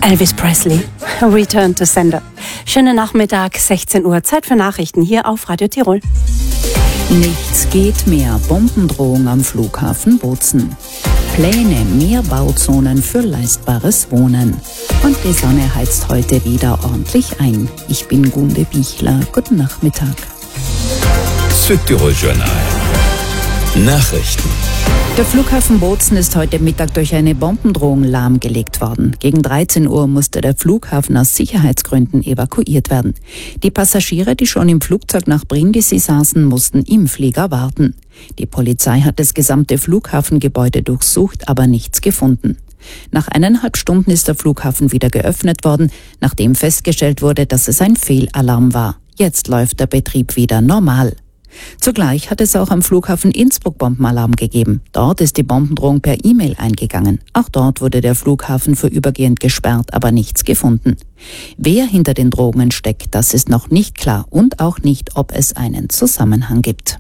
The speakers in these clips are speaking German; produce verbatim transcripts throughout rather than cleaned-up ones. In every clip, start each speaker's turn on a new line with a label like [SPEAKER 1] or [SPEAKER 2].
[SPEAKER 1] Elvis Presley, Return to Sender. Schönen Nachmittag, sechzehn Uhr, Zeit für Nachrichten hier auf Radio Tirol.
[SPEAKER 2] Nichts geht mehr. Bombendrohung am Flughafen Bozen. Pläne, mehr Bauzonen für leistbares Wohnen. Und die Sonne heizt heute wieder ordentlich ein. Ich bin Gunde Bichler. Guten Nachmittag.
[SPEAKER 3] Südtirol Journal. Nachrichten.
[SPEAKER 2] Der Flughafen Bozen ist heute Mittag durch eine Bombendrohung lahmgelegt worden. Gegen dreizehn Uhr musste der Flughafen aus Sicherheitsgründen evakuiert werden. Die Passagiere, die schon im Flugzeug nach Brindisi saßen, mussten im Flieger warten. Die Polizei hat das gesamte Flughafengebäude durchsucht, aber nichts gefunden. Nach eineinhalb Stunden ist der Flughafen wieder geöffnet worden, nachdem festgestellt wurde, dass es ein Fehlalarm war. Jetzt läuft der Betrieb wieder normal. Zugleich hat es auch am Flughafen Innsbruck Bombenalarm gegeben. Dort ist die Bombendrohung per E-Mail eingegangen. Auch dort wurde der Flughafen vorübergehend gesperrt, aber nichts gefunden. Wer hinter den Drohungen steckt, das ist noch nicht klar und auch nicht, ob es einen Zusammenhang gibt.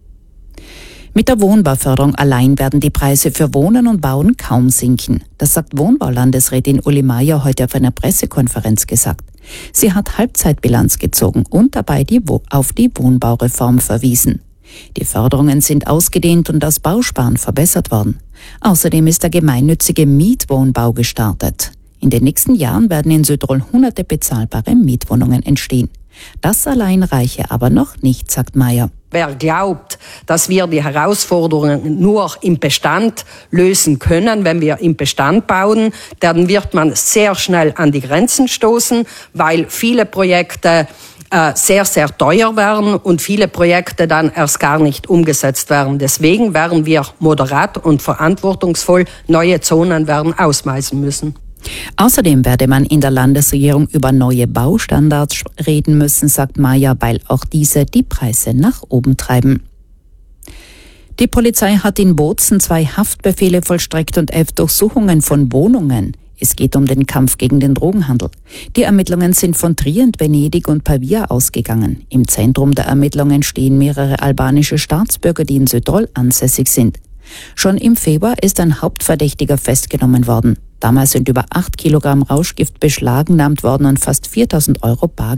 [SPEAKER 2] Mit der Wohnbauförderung allein werden die Preise für Wohnen und Bauen kaum sinken. Das sagt Wohnbaulandesrätin Uli Meier heute auf einer Pressekonferenz gesagt. Sie hat Halbzeitbilanz gezogen und dabei die Wo- auf die Wohnbaureform verwiesen. Die Förderungen sind ausgedehnt und das Bausparen verbessert worden. Außerdem ist der gemeinnützige Mietwohnbau gestartet. In den nächsten Jahren werden in Südtirol hunderte bezahlbare Mietwohnungen entstehen. Das allein reiche aber noch nicht, sagt Meier.
[SPEAKER 4] Wer glaubt, dass wir die Herausforderungen nur im Bestand lösen können, wenn wir im Bestand bauen, dann wird man sehr schnell an die Grenzen stoßen, weil viele Projekte äh, sehr, sehr teuer werden und viele Projekte dann erst gar nicht umgesetzt werden. Deswegen werden wir moderat und verantwortungsvoll neue Zonen werden ausweisen müssen.
[SPEAKER 2] Außerdem werde man in der Landesregierung über neue Baustandards reden müssen, sagt Meier, weil auch diese die Preise nach oben treiben. Die Polizei hat in Bozen zwei Haftbefehle vollstreckt und elf Durchsuchungen von Wohnungen. Es geht um den Kampf gegen den Drogenhandel. Die Ermittlungen sind von Trient, Venedig und Pavia ausgegangen. Im Zentrum der Ermittlungen stehen mehrere albanische Staatsbürger, die in Südtirol ansässig sind. Schon im Februar ist ein Hauptverdächtiger festgenommen worden. Damals sind über acht Kilogramm Rauschgift beschlagnahmt worden und fast viertausend Euro Bargeld